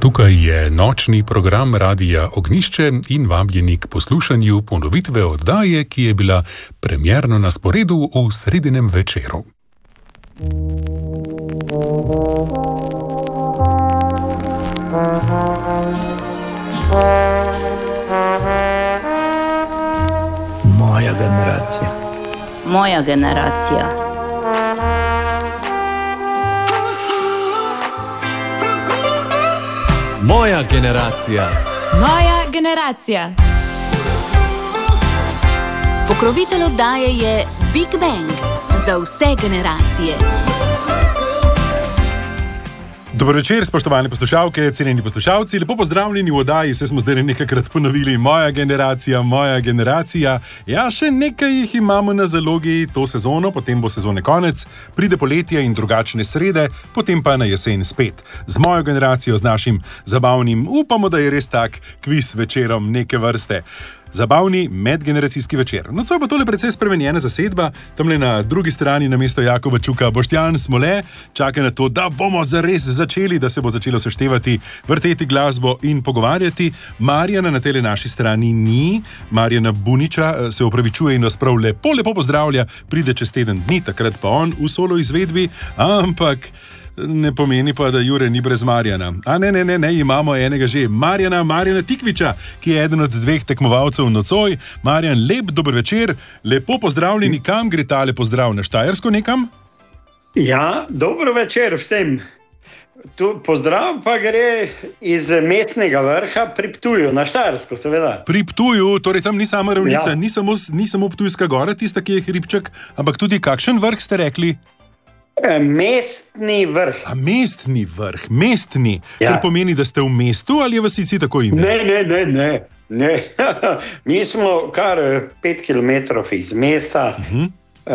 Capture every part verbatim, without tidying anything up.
Tukaj je nočni program Radia Ognjišče in vabljeni k poslušanju ponovitve oddaje, ki je bila premierno na sporedu v sredinem večeru. Moja generacija. Moja generacija. Moja generacija. Moja generacija. Pokrovitelj oddaje je Big Bang za vse generacije. Dober večer, spoštovane poslušalke, cenjeni poslušalci, lepo pozdravljeni v oddaji, se smo zdaj nekajkrat ponovili, moja generacija, moja generacija. Ja, še nekaj jih imamo na zalogi to sezono, potem bo sezone konec, pride poletje in drugačne srede, potem pa na jesen spet. Z mojo generacijo, z našim zabavnim, upamo, da je res tak kviz večerom neke vrste. Zabavni medgeneracijski večer. Nocoj bo tole precej spremenjena zasedba, tamle na drugi strani namesto Jakova Čuka Boštjan Smole, čaka na to, da bomo zares začeli, da se bo začelo seštevati, vrteti glasbo in pogovarjati. Marjana na tele naši strani ni, Marjana Buniča se opravičuje in vas prav lepo, lepo pozdravlja, pride čez teden dni, takrat pa on v solo izvedbi, ampak ne pomeni pa, da Jure ni brez Marjana. A ne, ne, ne, ne, imamo enega že. Marjana, Marjana Tikviča, ki je eden od dveh tekmovalcev nocoj. Marjan, lep dober večer, lepo pozdravljeni, kam gre tale pozdrav, na Štajersko nekam? Ja, dobro večer vsem. Tu pozdrav pa gre iz mestnega vrha pri Ptuju, na Štajersko seveda. Pri Ptuju, torej tam ni sama ravnica, Ja. ni samo, ni samo Ptujska gora, tista, ki je hribček, ampak tudi kakšen vrh ste rekli? Mestni vrh. A mestni vrh, mestni, Ja. kar pomeni, da ste v mestu ali je vasici tako ime? Ne, ne, ne, ne. ne. Mi smo kar eh, pet kilometrov iz mesta, Uh-huh.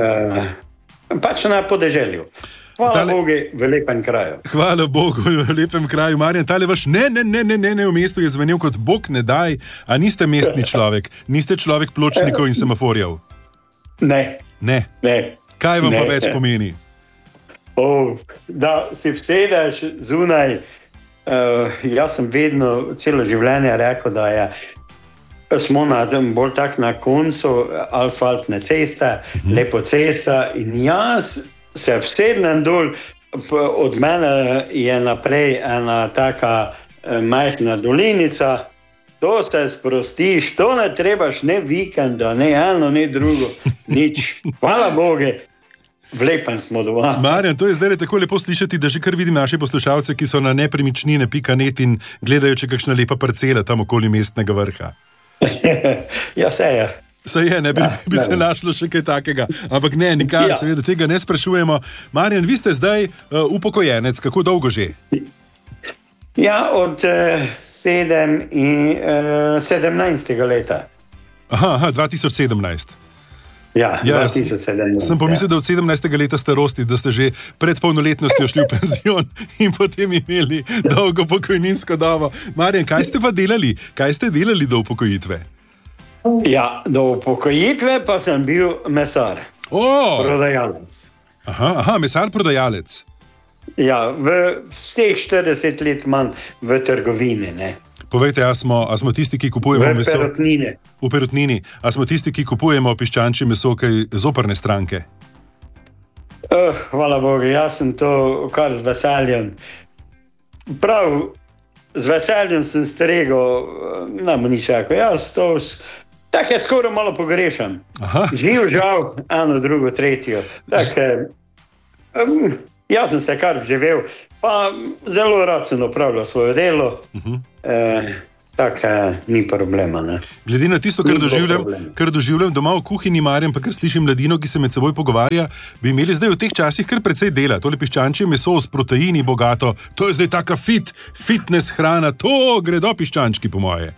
eh, pač na podeželju. Hvala Tale- Bogu v lepem kraju. Hvala Bogu, v lepem kraju, Marjan. Tale vaš ne, ne, ne, ne, ne, ne v mestu je zvenel kot Bog ne daj, a niste mestni človek, niste človek pločnikov in semaforjev. Ne, Ne. ne. Kaj vam Ne. pa več pomeni? Oh, da si vsedeš zunaj. Uh, jaz sem vedno celo življenje rekel, da je, smo na, bolj tak na koncu asfaltne ceste, uh-huh. lepo cesta in jaz se vsednem dol, p- od mene je naprej ena taka eh, majhna dolinica, to se sprostiš, to ne trebaš ne vikenda, ne eno, ne drugo, nič. Hvala Bogu. V lepem smo doma. Marjan, to je zdaj tako lepo slišati, da že kar vidim naše poslušalce, ki so na nepremičnine pika net in gledajo, če kakšna lepa parcela tam okoli mestnega vrha. Ja, se je. Se je, ne bi, Ja, bi se ne. našlo še kaj takega. Ampak ne, nikar, Ja. seveda tega ne sprašujemo. Marjan, vi ste zdaj uh, upokojenec, kako dolgo že? Ja, od eh, sedem in eh, sedemnajstega leta. Aha, aha dva tisoč sedemnajst. Ja, Ja, dva tisoč sedemnajst. Sem pomislil, da od sedemnajstega leta starosti, da ste že pred polnoletnostjo šli v penzion in potem imeli dolgo pokojninsko dobo. Marjan, kaj ste pa delali? Kaj ste delali do upokojitve? Ja, do upokojitve pa sem bil mesar, O! prodajalec. Aha, aha, mesar prodajalec. Ja, v vseh štirideset let manj v trgovini, ne. Povejte, a smo, a smo tisti, ki kupujemo V meso perutnine. v perutnini, a smo tisti, ki kupujemo piščančje meso kaj z oprne stranke? Oh, hvala Bogu, jaz sem to kar z veseljem. Prav z veseljem sem stregel, ne bo nič rekel. Jaz to s- tako je skoraj malo pogrešam. Aha. Živ, žal, eno, drugo, tretjo. Tak, eh, um, jaz sem se kar vživel, pa zelo rad sem opravljal svoje delo. Uh-huh. Eh, tako eh, ni problema. Ne? Glede na tisto, kar Ni bilo doživljam, problema. kar doživljam doma v kuhinji, Marjan, pa kar slišim mladino, ki se med seboj pogovarja, bi imeli zdaj v teh časih kar precej dela. Tole piščančje meso s proteini bogato, to je zdaj taka fit, fitness hrana, to gredo piščančki po moje.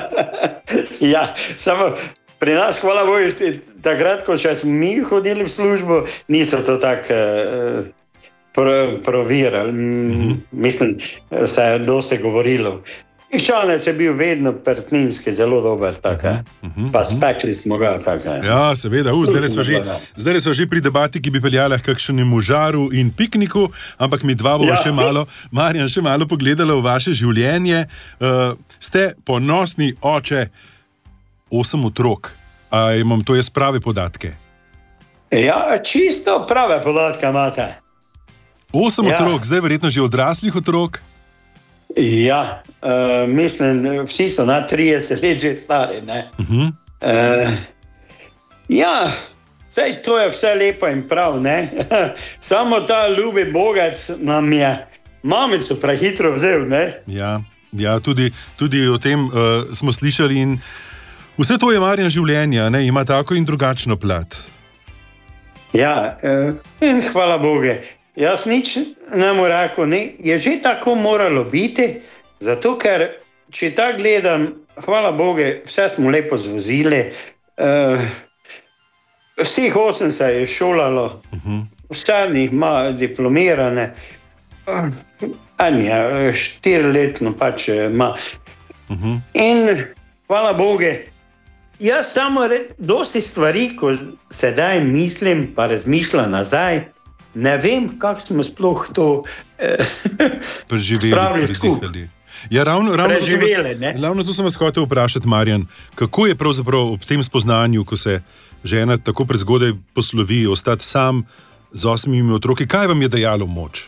Ja, samo pri nas, hvala Bogu, ti- takrat, ko še smo mi hodili v službo, niso to tako eh, pro, provirali. Mm, Mislim, se je dosti govorilo. Piščanec je bil vedno pertninski, zelo dober, tako, uh -huh. Pa spekli smo ga. Tako, ja, seveda, uh, zdaj smo že, že pri debati, ki bi peljala k kakšnemu žaru in pikniku, ampak mi dva bova ja. še malo, Marjan, še malo pogledala v vaše življenje. Uh, ste ponosni oče osem otrok. A imam to jaz prave podatke? Ja, čisto prave podatke imate. Osem ja. otrok, zdaj verjetno že odraslih otrok? Ja, uh, mislim, vsi so na trideset let že stari. Ne? Uh -huh. uh, ja, sej, to je vse lepo in prav. Ne? Samo ta ljubi Bogec nam je mamico prehitro vzel. Ne? Ja, ja tudi, tudi o tem uh, smo slišali. In vse to je Marjan življenja, ne? Ima tako in drugačno plat. Ja, uh, in hvala Bogu. Jaz nič ne morem reči, ne, je že tako moralo biti, zato ker, če tako gledam, hvala Bogu, vse smo lepo zvozili, uh, vseh osem se je šolalo, uh-huh. Vse njih ima diplomirane, uh, en je štiriletno pač ima. Uh-huh. In hvala Bogu, jaz samo re, dosti stvari, ko sedaj mislim, pa razmišljam nazaj, ne vem, kako smo sploh to eh, spravili skupaj. Ja, ravno, ravno, ravno to sem vas hotel vprašati, Marjan, kako je pravzaprav ob tem spoznanju, ko se žena tako prezgodaj poslovi, ostati sam z osmimi otroki, kaj vam je dajalo moč?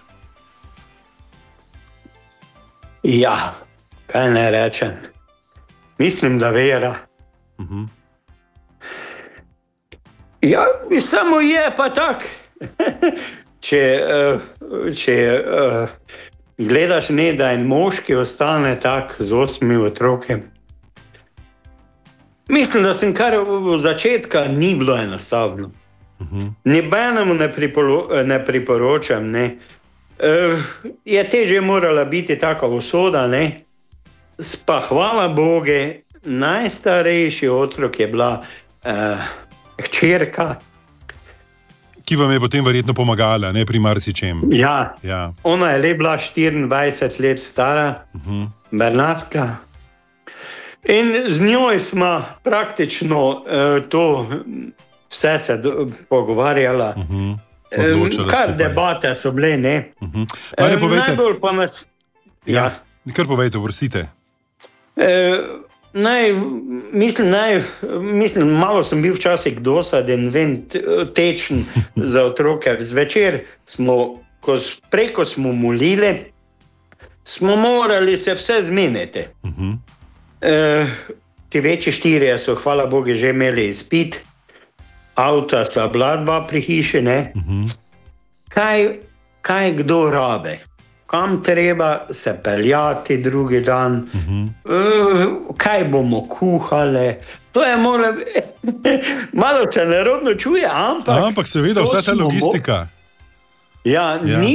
Ja, kaj ne rečem. Mislim, da vera. Uh-huh. Ja, samo je pa tak. če če uh, gledaš, ne, da en moški ostane tak z osmimi otroki. Mislim, da sem kar v začetka ni bilo enostavno. Uh-huh. Nobenemu ne, priporo, ne priporočam. Ne. Uh, je težje morala biti taka usoda. Ne. Pa hvala Bogu, najstarejši otrok je bila uh, hčerka. Ki vam je potem verjetno pomagala, ne, pri marsičem. Ja, ja. Ona je le bila štiriindvajset let stara, uh-huh. Bernardka. In z njo smo praktično uh, to vse se do, pogovarjala. Uh-huh. Um, kar skupaj. Debate so bile, ne. Uh-huh. Marjan, povejte. Najbolj pa nas... Ja, ja. Kar povejte, vrstite. Uh, Naj, mislim, naj, mislim, malo sem bil včasih dosaden, vem, tečen za otroke. Zvečer smo, ko preko smo molili, smo morali se vse zmeniti. Uh-huh. E, ti večji štirje so, hvala Bogu, že imeli izpit, avta sta bila dva pri hiši, ne? Uh-huh. Kaj, kaj kdo rabe? Kam treba se peljati drugi dan, uh-huh. uh, kaj bomo kuhali. To je malo, malo se nerodno čuje, ampak... Ampak seveda, vsa ta logistika. Ja, ja. Ni